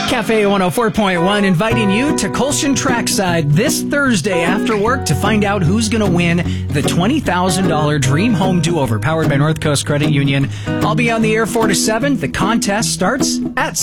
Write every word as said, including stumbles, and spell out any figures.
Cafe one oh four point one inviting you to Colshan Trackside this Thursday after work to find out who's going to win the twenty thousand dollars Dream Home Do-Over powered by North Coast Credit Union. I'll be on the air four to seven. The contest starts at